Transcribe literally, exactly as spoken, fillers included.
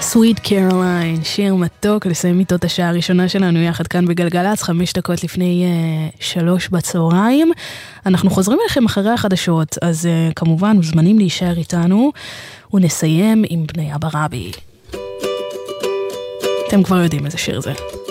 Sweet Caroline, שיר מתוק, לסיים איתו את השעה הראשונה שלנו יחד כאן בגלגלץ, חמש דקות לפני uh, שלוש בצהריים. אנחנו חוזרים אליכם אחרי החדשות, אז uh, כמובן מוזמנים להישאר איתנו, ונסיים עם בני אבא רבי. אתם כבר יודעים איזה שיר זה.